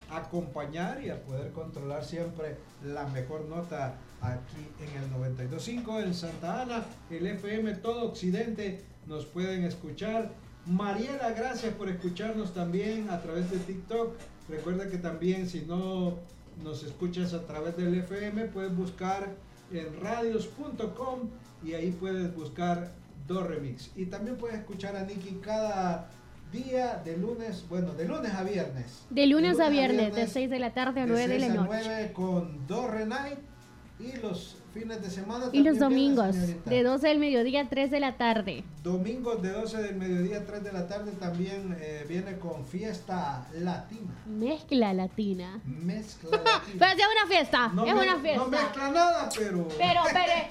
acompañar y a poder controlar siempre la mejor nota aquí en el 92.5 en Santa Ana, el FM todo Occidente nos pueden escuchar. Mariela, gracias por escucharnos también a través de TikTok. Recuerda que también si no nos escuchas a través del FM puedes buscar en radios.com y ahí puedes buscar Do Remix. Y también puedes escuchar a Nikki cada día de lunes a viernes. De lunes a viernes, de 6 de la tarde a 9 de la noche. 9 con Do Renite y los fines de semana. Y los domingos, de 12 del mediodía a 3 de la tarde. Domingos de 12 del mediodía a 3 de la tarde también viene con fiesta latina. Mezcla latina. Mezcla latina. Pero es una fiesta, no es una fiesta. No mezcla nada, pero... Pero,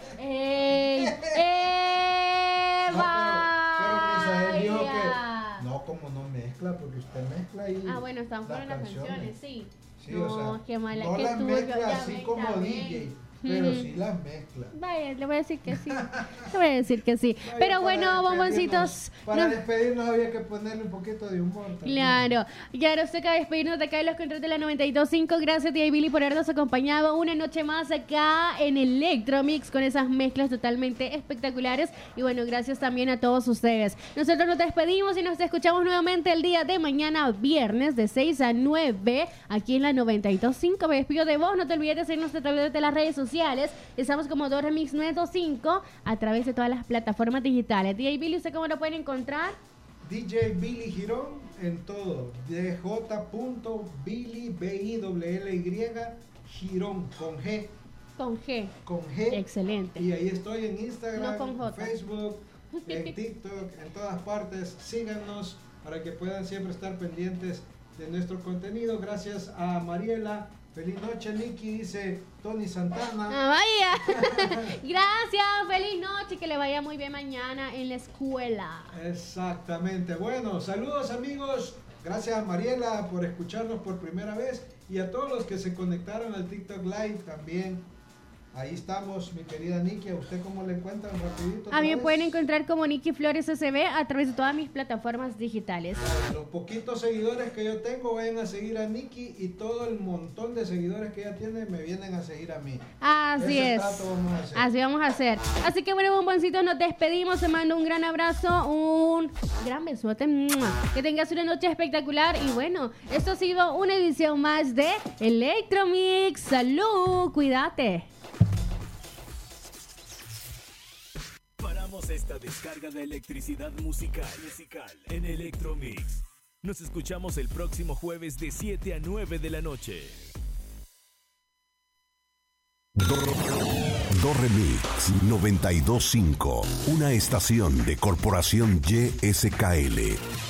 Misael dijo que... No, como no mezcla, porque usted mezcla ahí. Ah, bueno, están fuera las canciones, sí. Sí, no, o sea, qué mala, no qué las turbio, mezcla ya así ven, como ya DJ. ven. Pero sí las mezcla. Vaya, le voy a decir que sí. Le voy a decir que sí. Vaya, pero bueno, bomboncitos. Para despedirnos había que ponerle un poquito de humor también. Claro. Y ahora usted acaba de despedirnos de acá de los controles de la 92.5. Gracias, DJ Billy, por habernos acompañado una noche más acá en Electromix con esas mezclas totalmente espectaculares. Y bueno, gracias también a todos ustedes. Nosotros nos despedimos y nos escuchamos nuevamente el día de mañana, viernes, de 6 a 9, aquí en la 92.5. Me despido de vos. No te olvides de seguirnos a través de las redes sociales. Estamos como Do Remix 95 a través de todas las plataformas digitales. DJ Billy, ¿usted cómo lo pueden encontrar? DJ Billy Girón en todo. DJ.Billy BILLY Girón con G. Con G. Con G. Excelente. Y ahí estoy en Instagram, no con J. Facebook, en TikTok, en todas partes. Síganos para que puedan siempre estar pendientes de nuestro contenido. Gracias a Mariela. Feliz noche, Nikki, dice Tony Santana. Ah, vaya. Gracias, feliz noche, que le vaya muy bien mañana en la escuela. Exactamente. Bueno, saludos amigos. Gracias a Mariela por escucharnos por primera vez y a todos los que se conectaron al TikTok Live también. Ahí estamos, mi querida Nikki. ¿A usted cómo le encuentran rapidito? A mí me pueden encontrar como Nikki Flores SB a través de todas mis plataformas digitales. Los poquitos seguidores que yo tengo, vayan a seguir a Nikki y todo el montón de seguidores que ella tiene me vienen a seguir a mí. Así es. Así vamos a hacer. Así que bueno, bomboncitos, nos despedimos. Te mando un gran abrazo, un gran besote. Que tengas una noche espectacular. Y bueno, esto ha sido una edición más de Electromix. Salud, cuídate. Esta descarga de electricidad musical en Electromix. Nos escuchamos el próximo jueves de 7 a 9 de la noche. Do Remix 92.5, una estación de Corporación YSKL.